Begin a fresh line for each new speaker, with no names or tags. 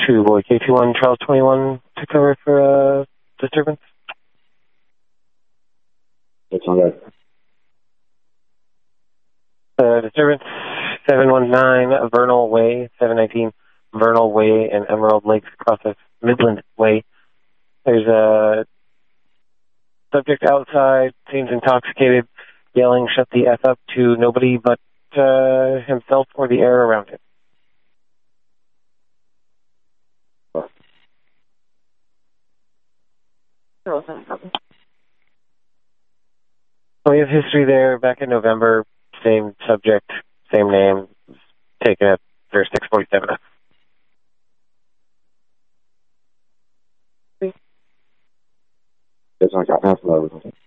2 boy K21 Charles 21 to cover for disturbance.
That's on that.
Disturbance 719 Vernal Way, 719 Vernal Way and Emerald Lakes Process Midland Way. There's a subject outside, seems intoxicated, yelling, "Shut the F up," to nobody but himself or the air around him. We have history there back in November, same subject, same name, taken at for 647.
That's on got half of